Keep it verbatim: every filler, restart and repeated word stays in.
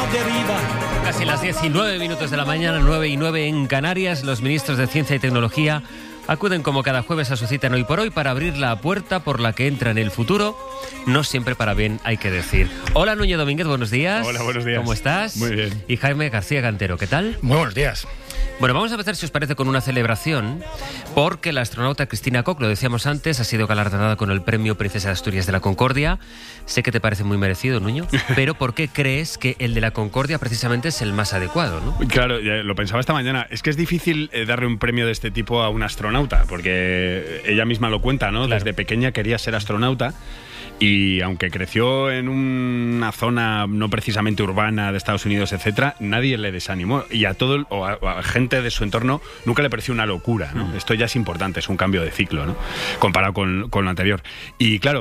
deriva. Casi las diecinueve minutos de la mañana, nueve y nueve en Canarias, los ministros de Ciencia y Tecnología acuden como cada jueves a su cita en Hoy por Hoy para abrir la puerta por la que entra en el futuro, no siempre para bien, hay que decir. Hola, Núñez Domínguez, buenos días. Hola, buenos días. ¿Cómo estás? Muy bien. Y Jaime García Cantero, ¿qué tal? Muy buenos días. Bueno, vamos a empezar, si os parece, con una celebración, porque la astronauta Cristina Koch, lo decíamos antes, ha sido galardonada con el premio Princesa de Asturias de la Concordia. Sé que te parece muy merecido, Nuño, pero ¿por qué crees que el de la Concordia precisamente es el más adecuado, ¿no? Claro, lo pensaba esta mañana. Es que es difícil eh, darle un premio de este tipo a una astronauta, porque ella misma lo cuenta, ¿no? Claro. Desde pequeña quería ser astronauta. Y aunque creció en una zona no precisamente urbana de Estados Unidos, etcétera, nadie le desanimó. Y a todo o a, o a gente de su entorno nunca le pareció una locura, ¿no? Mm. Esto ya es importante, es un cambio de ciclo, ¿no? Comparado con, con lo anterior. Y claro,